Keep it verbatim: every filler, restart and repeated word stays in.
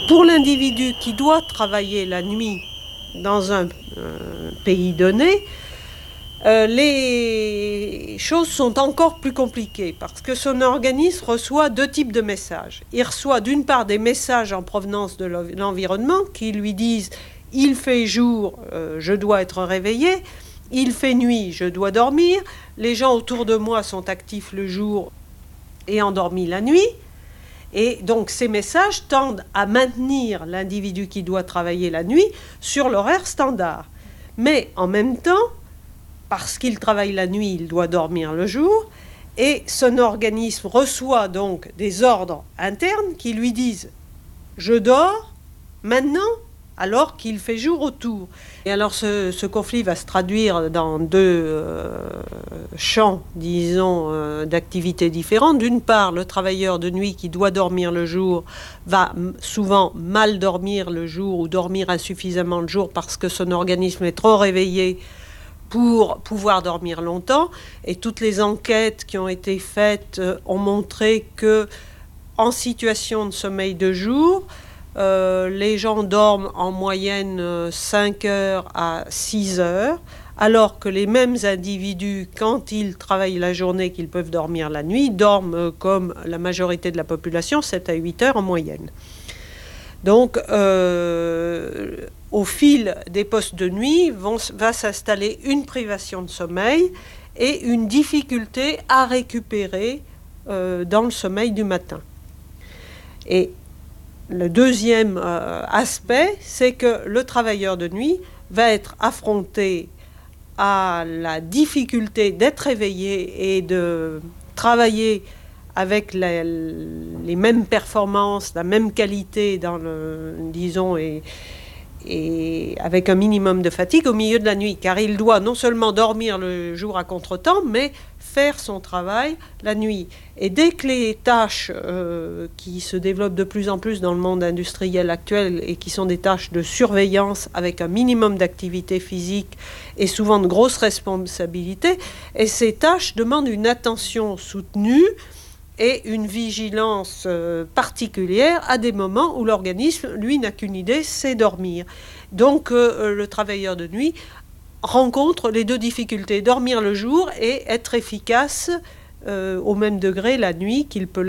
Pour l'individu qui doit travailler la nuit dans un euh, pays donné, euh, les choses sont encore plus compliquées parce que son organisme reçoit deux types de messages. Il reçoit d'une part des messages en provenance de l'environnement qui lui disent « il fait jour, euh, je dois être réveillé », « il fait nuit, je dois dormir », les gens autour de moi sont actifs le jour et endormis la nuit. Et donc ces messages tendent à maintenir l'individu qui doit travailler la nuit sur l'horaire standard. Mais en même temps, parce qu'il travaille la nuit, il doit dormir le jour, et son organisme reçoit donc des ordres internes qui lui disent « je dors maintenant », alors qu'il fait jour autour. Et alors ce, ce conflit va se traduire dans deux euh, champs, disons, euh, d'activités différentes. D'une part, le travailleur de nuit qui doit dormir le jour va souvent mal dormir le jour ou dormir insuffisamment le jour parce que son organisme est trop réveillé pour pouvoir dormir longtemps. Et toutes les enquêtes qui ont été faites euh, ont montré que en situation de sommeil de jour, Euh, les gens dorment en moyenne euh, cinq heures à six heures, alors que les mêmes individus, quand ils travaillent la journée, qu'ils peuvent dormir la nuit, dorment euh, comme la majorité de la population, sept à huit heures en moyenne. Donc, euh, au fil des postes de nuit, vont, va s'installer une privation de sommeil et une difficulté à récupérer euh, dans le sommeil du matin. Et le deuxième euh, aspect, c'est que le travailleur de nuit va être affronté à la difficulté d'être éveillé et de travailler avec les, les mêmes performances, la même qualité, dans le, disons, et, et avec un minimum de fatigue au milieu de la nuit, car il doit non seulement dormir le jour à contretemps, mais faire son travail la nuit. Et dès que les tâches euh, qui se développent de plus en plus dans le monde industriel actuel et qui sont des tâches de surveillance avec un minimum d'activité physique et souvent de grosses responsabilités, et ces tâches demandent une attention soutenue et une vigilance euh, particulière à des moments où l'organisme, lui, n'a qu'une idée, c'est dormir. Donc euh, le travailleur de nuit rencontre les deux difficultés, dormir le jour et être efficace euh, au même degré la nuit qu'il peut